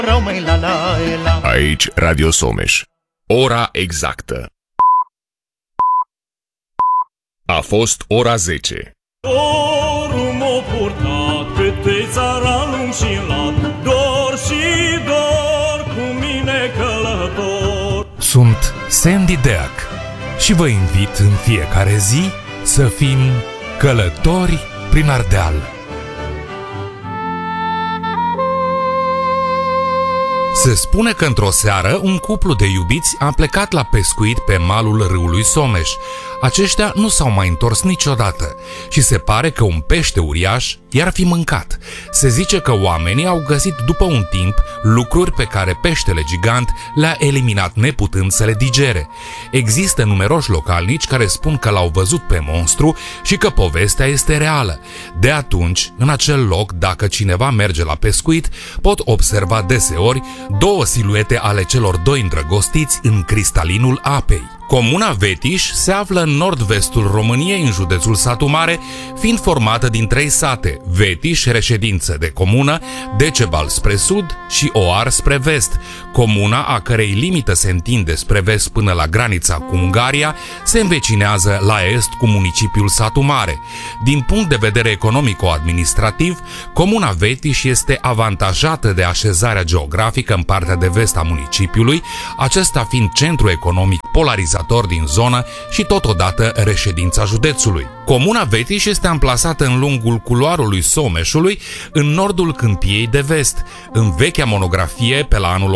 Aici Radio Someș. Ora exactă. A fost ora 10. Dorul m-o purtat câte țaranul și lat, dor și dor cu mine călător. Sunt Sandy Deac și vă invit în fiecare zi să fim călători prin Ardeal. Se spune că într-o seară un cuplu de iubiți a plecat la pescuit pe malul râului Someș. Aceștia nu s-au mai întors niciodată și se pare că un pește uriaș i-ar fi mâncat. Se zice că oamenii au găsit după un timp lucruri pe care peștele gigant le-a eliminat neputând să le digere. Există numeroși localnici care spun că l-au văzut pe monstru și că povestea este reală. De atunci, în acel loc, dacă cineva merge la pescuit, pot observa deseori două siluete ale celor doi îndrăgostiți în cristalinul apei. Comuna Vetiș se află în nord-vestul României, în județul Satu Mare, fiind formată din 3 sate: Vetiș, reședință de comună, Decebal spre sud și Oar spre vest. Comuna, a cărei limită se întinde spre vest până la granița cu Ungaria, se învecinează la est cu municipiul Satu Mare. Din punct de vedere economico-administrativ, comuna Vetiș este avantajată de așezarea geografică în partea de vest a municipiului, acesta fiind centru economic polarizator din zonă și totodată reședința județului. Comuna Vetiș este amplasată în lungul culoarului Someșului, în nordul Câmpiei de Vest. În vechea monografie, pe la anul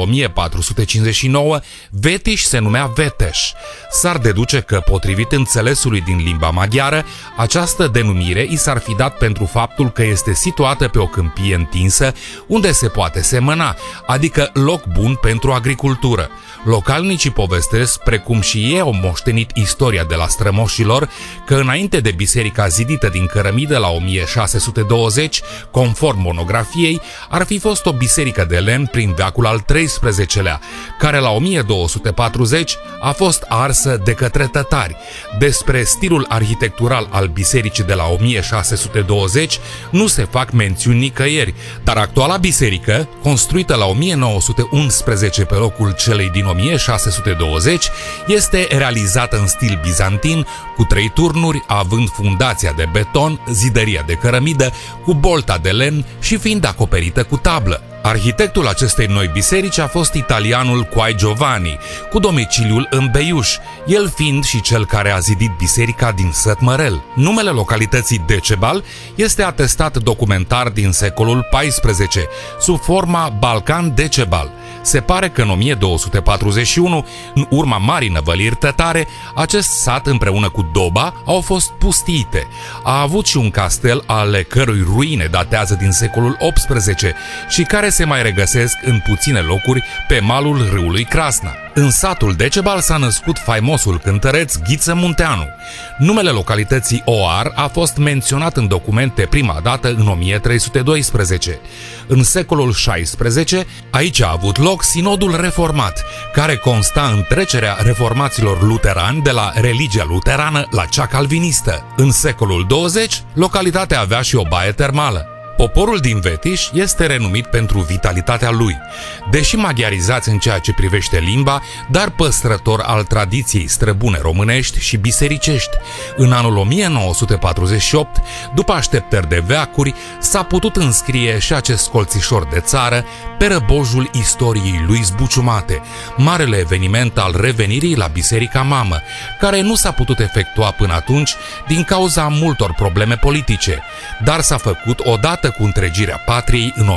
1459, Vetiș se numea Veteș. S-ar deduce că, potrivit înțelesului din limba maghiară, această denumire i s-ar fi dat pentru faptul că este situată pe o câmpie întinsă, unde se poate semăna, adică loc bun pentru agricultură. Localnicii povestesc, precum și ei au moștenit istoria de la strămoșilor, că înainte de biserica zidită din cărămidă la 1620, conform monografiei, ar fi fost o biserică de lemn prin veacul al XIII-lea, care la 1240 a fost arsă de către tătari. Despre stilul arhitectural al bisericii de la 1620 nu se fac mențiuni nicăieri, dar actuala biserică, construită la 1911 pe locul celei din 1620, este realizată în stil bizantin, cu 3 turnuri, având fundația de beton, zidăria de cărămidă, cu bolta de lemn și fiind acoperită cu tablă. Arhitectul acestei noi biserici a fost italianul Quai Giovanni, cu domiciliul în Beiuș, el fiind și cel care a zidit biserica din Sătmărel. Numele localității Decebal este atestat documentar din secolul XIV, sub forma Balcan Decebal. Se pare că în 1241, în urma marii năvăliri tătare, acest sat împreună cu Doba au fost pustiite. A avut și un castel ale cărui ruine datează din secolul XVIII și care se mai regăsesc în puține locuri pe malul râului Crasna. În satul Decebal s-a născut faimosul cântăreț Ghiță Munteanu. Numele localității Oar a fost menționat în documente prima dată în 1312. În secolul XVI, aici a avut loc Sinodul Reformat, care consta în trecerea reformaților luterani de la religia luterană la cea calvinistă. În secolul 20, localitatea avea și o baie termală. Poporul din Vetiș este renumit pentru vitalitatea lui. Deși maghiarizați în ceea ce privește limba, dar păstrător al tradiției străbune românești și bisericești. În anul 1948, după așteptări de veacuri, s-a putut înscrie și acest colțișor de țară pe răbojul istoriei lui zbuciumate, marele eveniment al revenirii la Biserica Mamă, care nu s-a putut efectua până atunci din cauza multor probleme politice, dar s-a făcut odată cu întregirea patriei în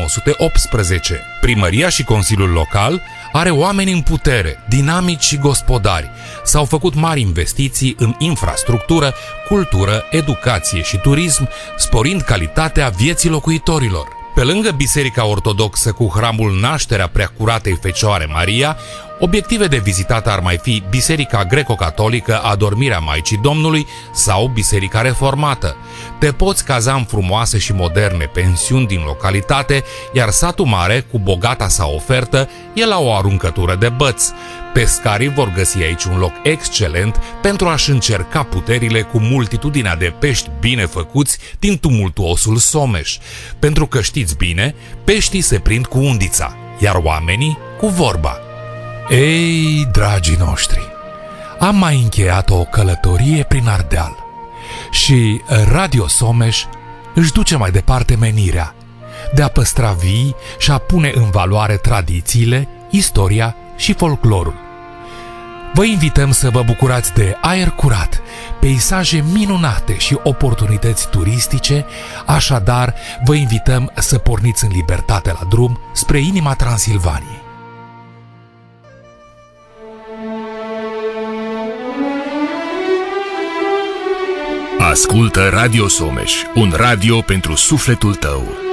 1918. Primăria și Consiliul Local are oameni în putere, dinamici și gospodari. S-au făcut mari investiții în infrastructură, cultură, educație și turism, sporind calitatea vieții locuitorilor. Pe lângă Biserica Ortodoxă cu hramul Nașterea Preacuratei Fecioare Maria, obiective de vizitat ar mai fi Biserica Greco-Catolică Adormirea Maicii Domnului sau Biserica Reformată. Te poți caza în frumoase și moderne pensiuni din localitate, iar Satul Mare, cu bogata sa ofertă, e la o aruncătură de băț. Pescarii vor găsi aici un loc excelent pentru a-și încerca puterile cu multitudinea de pești bine făcuți din tumultuosul Someș. Pentru că știți bine, peștii se prind cu undița. iar oamenii cu vorba. Ei, dragii noștri, am mai încheiat o călătorie prin Ardeal și Radio Someș își duce mai departe menirea de a păstra vii și a pune în valoare tradițiile, istoria și folclorul. Vă invităm să vă bucurați de aer curat, peisaje minunate și oportunități turistice, așadar vă invităm să porniți în libertate la drum spre inima Transilvaniei. Ascultă Radio Someș, un radio pentru sufletul tău.